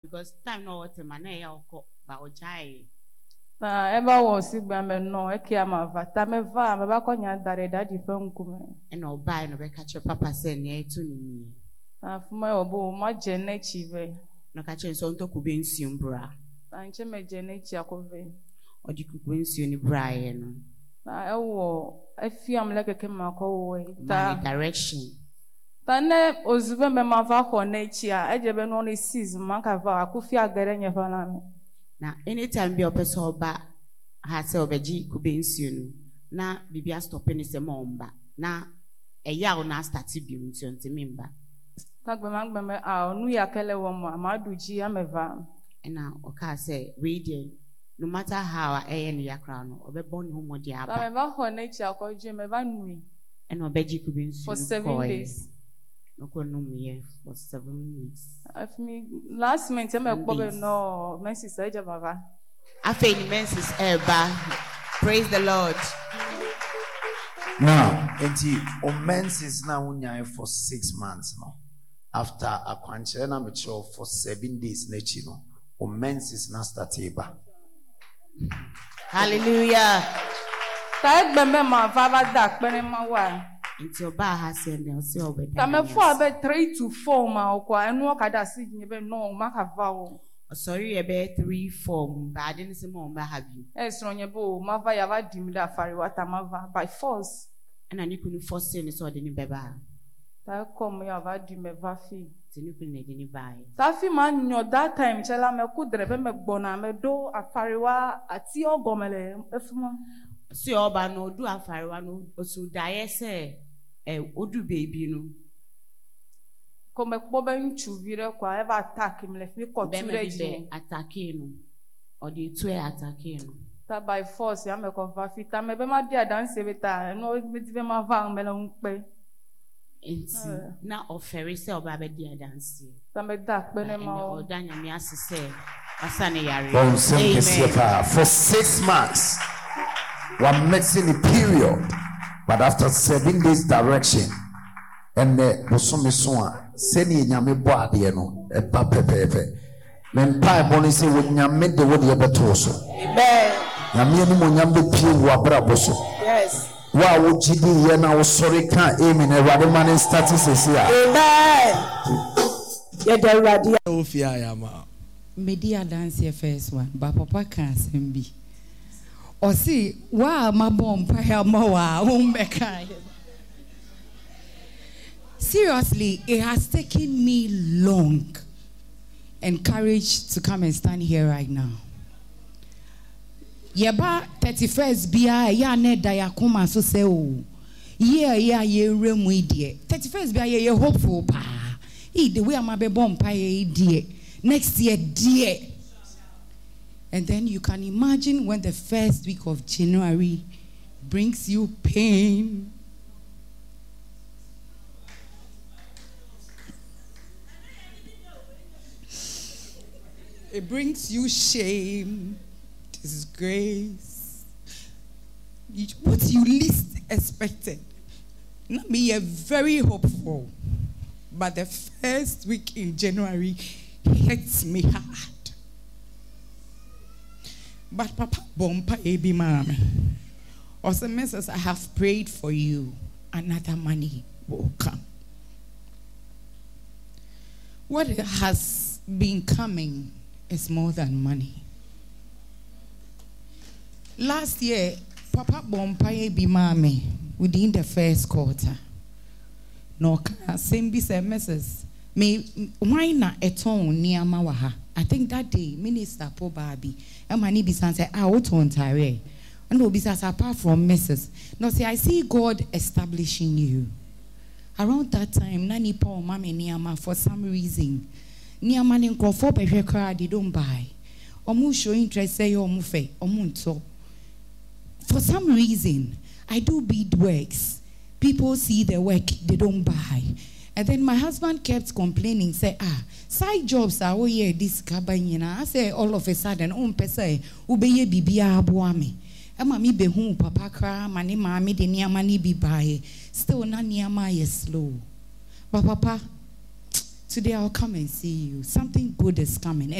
because time no what man ya oko ba ojai. Na ever was sigba me no ekiama vata me va me ba konya dare daddy fankume. And no buy no be catch your papa say near to ni. Na fuma obo ma jene chive. No catch so nto kube nsium bra. Na nche me jene chi akove. Odi kube nsium ni bra ye no. Na ewo efiam leke kema ko we. Ta direction. Tane ozuve me ma va ko na chi a ejebe no ni season man ka va akufi agere nye fa na me. Na anytime be opeso oba ha se obeji kube nsium no na bibia stop ni se momba na eya o na start bi nsium ntimimba. Tagbemangbe a onu yakele wo mo amaduji ameva. Na oka say we no matter how ni yakra no obebon ni homodi aba. Ta me ba ho na chi akoje me ba nui. And obeji kubi nsu For 7 days. No ko no me for 7 weeks. Afmi last month me gbo no menses eje baba. After the menses eba. Praise the Lord. Now, menses now unya for 6 months no. After a quanchera na mature for 7 days nechi no. Menses na statiba. Hallelujah. Ta egbe ma vava da pere ma wa. Nti oba ha se ne se obeda. Ta me fo abe 3 to 4 ma okwa enu okada si nyebe no ma ka va o. Sorry ebe 3 4 ba de se mo ba have you. Esro nyebo ma va ya va dim da fari wata ma va by force. Na ni kunu force ni so de ni beba. Ta kom ya va dim me va fi. Ti ni kunu de ni bai. Ta fi ma nyo that time chela me kudre be me gbona me do afariwa ati ogomele efuma. Si oba no do afariwa no osu daye se odu baby no. Comme bobe nchu vire kwa eva attack me le fi ko ture ji attack no. Or the two attack no. Ta by force ya me ko va fi ta me be ma dia dance beta no me di be ma va me le npe. Enti na ofere se oba be dia dance. Ta me da pe ne ma o danya me asese asane yare. For 6 months. One mixing the period. But after 7 days direction, and the Bosomesua, sending Yami Boadi, a papepe. When Pai Bonnie say, when Yamid the wood Yabatoso. Amen. Yamian Yambi Pio Wabraboso. Yes. Why would you do here now? Sorry, can't aim in a rather man status here. Amen. Yet, Radia Ofia Yama. Media dance your first one, but Papa can't send me. Or see, wow, my bomb, seriously, it has taken me long and courage to come and stand here right now. Yeba 31st bia ya ne da yakoma so say o. Yeah, ye remu die. 31st bia ye hopeful pa. The way am be bomb pa ye die. Next year die. And then you can imagine when the first week of January brings you pain. It brings you shame, disgrace, what you least expected. Not me, very hopeful, but the first week in January hits me hard. But Papa Bompa Ebi Mame, also Mrs. I have prayed for you. Another money will come. What has been coming is more than money. Last year, Papa Bompa Ebi Mame, within the first quarter, no same be said Mrs. Me why not at all near Mawaha? I think that day, Minister Po Barbie, and my neighbors said, I want to entire. And no, besides, apart from Mrs. No, say, I see God establishing you. Around that time, Nani Paul, Mammy Niama, for some reason, Niama and Crawford, they don't buy. Omu show interest, say, Omufe, Omunto. For some reason, I do beadworks. People see the work, they don't buy. And then my husband kept complaining, say, side jobs are this kabanyina. I say all of a sudden, pesa ubeye bibia abuame. Mami behu papa kra mani mami de niamani bibaye. Still na niama is slow. But Papa, today I'll come and see you. Something good is coming.